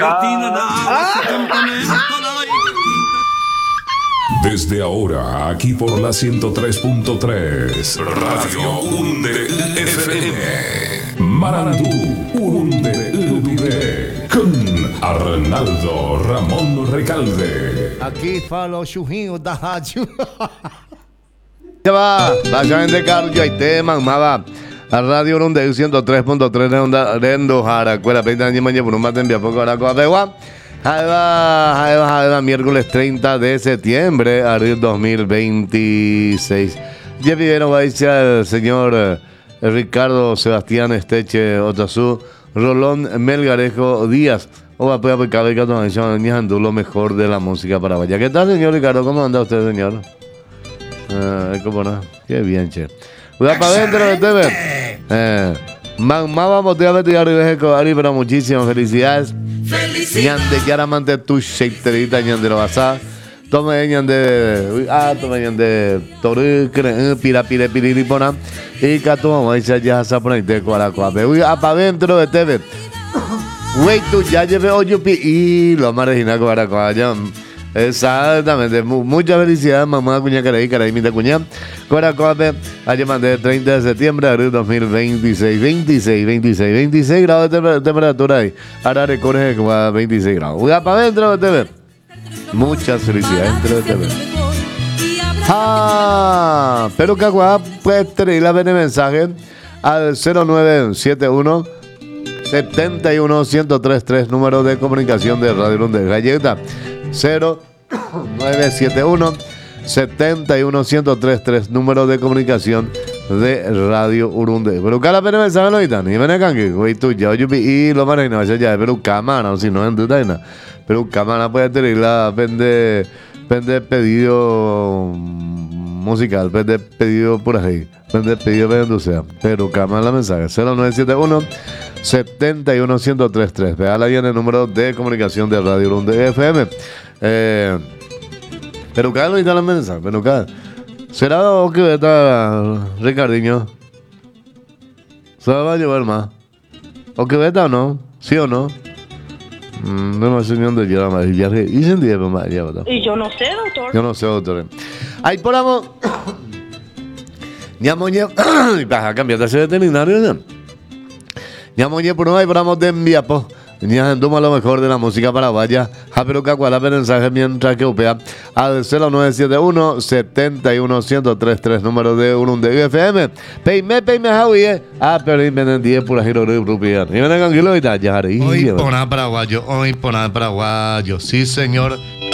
Desde ahora, aquí por la 103.3, Radio Urunde FM, Marandú, Urunde Urubide, con Arnaldo Ramón Recalde. Aquí falo Shujinho da rádio. Ya va, básicamente Carlos, yo ahí te mamaba. A Radio Urunde 103.3 Rendo Jaracuela, 20 años mañana por un mate envía poco ahora con Apegua. Ahí va, miércoles 30 de septiembre, abril 2026. Ya vivieron, va a decir el señor Ricardo Sebastián Esteche Otazú, Rolón Melgarejo Díaz. O va a poder aplicar lo mejor de la música para Vaya. ¿Qué tal, señor Ricardo? ¿Cómo anda usted, señor? ¿Cómo no? Qué bien, che. Voy para adentro de TV. Mamá, vamos a meter arriba, Ari, pero muchísimas felicidades. Ñande, Yaramante, tu sheiterita, Ñande, lo vas a. Tome Ñande, Toru, Piripona. Y Cato, vamos a decir, ya se pone de Cuaracuape. Voy a para adentro de TV. Wait, tú ya llevé Oyupi y lo más original con Cuaracuaya. Exactamente, muchas felicidades, mamá Cuña Caraí, mi Cuña. Cuaracuape, ayer mandé 30 de septiembre, abril 2026, 26 grados de temperatura ahí. Ahora recorre como a 26 grados. Voy a para adentro de TV. Muchas felicidades dentro de TV. Pero que puedes traerle el mensaje al 0971 71-1033, número de comunicación de Radio Urunde Galleta. 0971 71-1033, número de comunicación de Radio Urunde. Pero cada pena mensaje lo editan. Y ven acá, güey, tú ya, y lo manejan, a ya, pero cámara, si no es en pero cámara puede tener la pende pedido musical, pende pedido por ahí, pende pedido donde sea. Pero cámara la mensaje 0971 71-1033. Véala ahí en el número de comunicación de Radio Urunde FM. Pero cada lo la mensaje, pero cada. ¿Será o que está Ricardinho? ¿Se va a llevar más? ¿O que veta o no? ¿Sí o no? No me señor de llevar más. Y sentí más. Y yo no sé, doctor. Yo no sé, doctor. Ahí por amor. Ya moñe. Para cambiar de veterinario, ¿no? Ya moñe por ahí, paramos de enviapo. Ya toma lo mejor de la música paraguaya. Pero cacuala mensaje mientras que upea al 0971 71-1033, número de Urunde FM. Peime Javier. Pero inventen 10 por giro de rupias. Y ven tranquilo y tal, ya. Hoy por paraguayo. Sí, señor.